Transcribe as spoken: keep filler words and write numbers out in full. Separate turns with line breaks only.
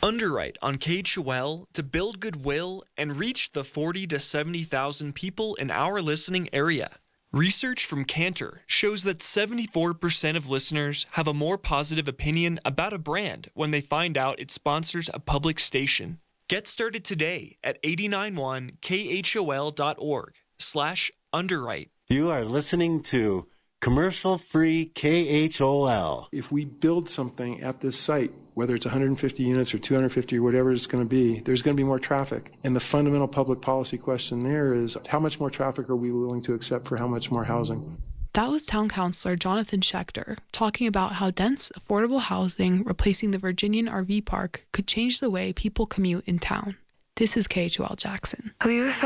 Underwrite on K H O L to build goodwill and reach the forty to seventy thousand people in our listening area. Research from Cantor shows that seventy-four percent of listeners have a more positive opinion about a brand when they find out it sponsors a public station. Get started today at eight nine one K H O L dot org slash underwrite.
You are listening to commercial-free K H O L.
If we build something at this site, whether it's one hundred fifty units or two hundred fifty or whatever it's going to be, there's going to be more traffic. And the fundamental public policy question there is, how much more traffic are we willing to accept for how much more housing?
That was Town Councilor Jonathan Schechter talking about how dense, affordable housing replacing the Virginian R V park could change the way people commute in town. This is K H O L Jackson.